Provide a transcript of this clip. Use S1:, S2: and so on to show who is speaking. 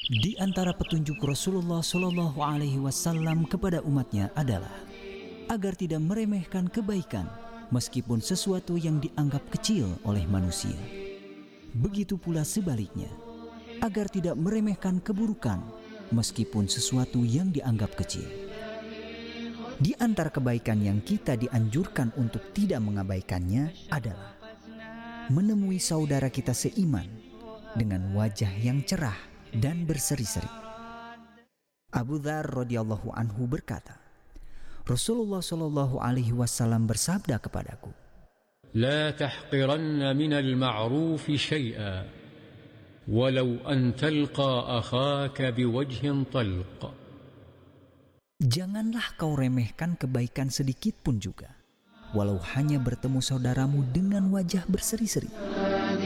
S1: Di antara petunjuk Rasulullah Shallallahu Alaihi Wasallam kepada umatnya adalah agar tidak meremehkan kebaikan meskipun sesuatu yang dianggap kecil oleh manusia. Begitu pula sebaliknya, agar tidak meremehkan keburukan meskipun sesuatu yang dianggap kecil. Di antara kebaikan yang kita dianjurkan untuk tidak mengabaikannya adalah menemui saudara kita seiman dengan wajah yang cerah dan berseri-seri. Abu Dzar radhiyallahu anhu berkata, Rasulullah Shallallahu Alaihi Wasallam bersabda kepadaku,
S2: لا تحقرن من المعروف شيئا ولو أن تلقى أخاك بوجه طلق.
S1: Janganlah kau remehkan kebaikan sedikit pun juga, walau hanya bertemu saudaramu dengan wajah berseri-seri.